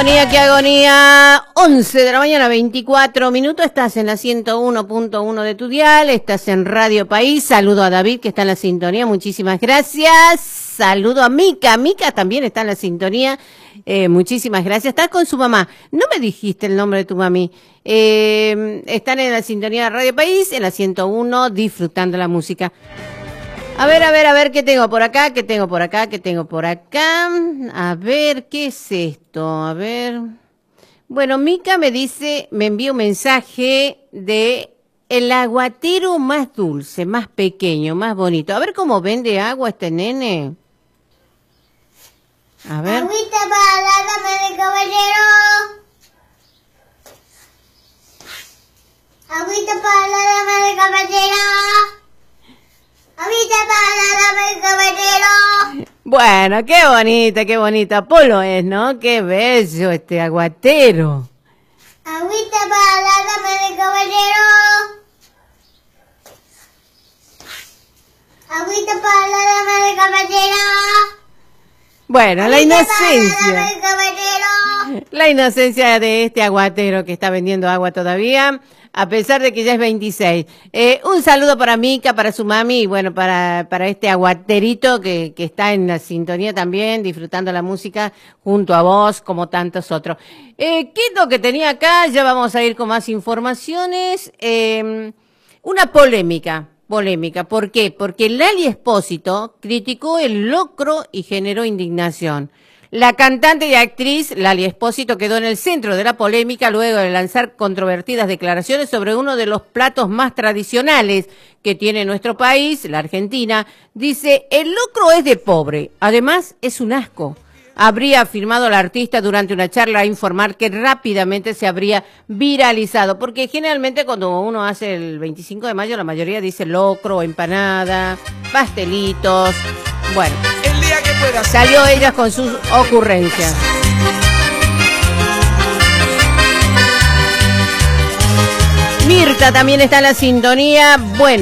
agonía, qué agonía. 11 de la mañana, 24 minutos. Estás en la 101.1 de tu dial. Estás en Radio País. Saludo a David, que está en la sintonía. Muchísimas gracias. Saludo a Mica. Mica también está en la sintonía. Muchísimas gracias. Estás con su mamá. No me dijiste el nombre de tu mami. Están en la sintonía de Radio País, en la 101, disfrutando la música. A ver, ¿qué tengo por acá? ¿Qué tengo por acá? A ver, ¿qué es esto? A ver. Bueno, Mica me dice, me envía un mensaje de el aguatero más dulce, más pequeño, más bonito. A ver cómo vende agua este nene. A ver. Agüita para la dama del caballero. Agüita para la dama del caballero. Agüita para la dama del caballero. Bueno, qué bonita. Polo es, ¿no? Qué bello este aguatero. Agüita para la dama del caballero. Agüita para la dama del caballero. Bueno, la inocencia de este aguatero que está vendiendo agua todavía, a pesar de que ya es 26. Un saludo para Mica, para su mami y bueno, para este aguaterito que está en la sintonía también, disfrutando la música junto a vos, como tantos otros. ¿Qué es lo que tenía acá? Ya vamos a ir con más informaciones. Una polémica. ¿Por qué? Porque Lali Espósito criticó el locro y generó indignación. La cantante y actriz Lali Espósito quedó en el centro de la polémica luego de lanzar controvertidas declaraciones sobre uno de los platos más tradicionales que tiene nuestro país, la Argentina. Dice, el locro es de pobre, además es un asco. Habría afirmado la artista durante una charla a informar que rápidamente se habría viralizado, porque generalmente cuando uno hace el 25 de mayo la mayoría dice locro, empanada, pastelitos. Bueno, el día que puedas. Salió ella con sus ocurrencias. Mirta también está en la sintonía. Bueno.